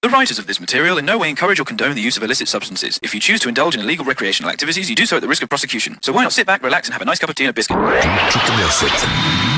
The writers of this material in no way encourage or condone the use of illicit substances. If you choose to indulge in illegal recreational activities, you do so at the risk of prosecution. So why not sit back, relax, and have a nice cup of tea and a biscuit?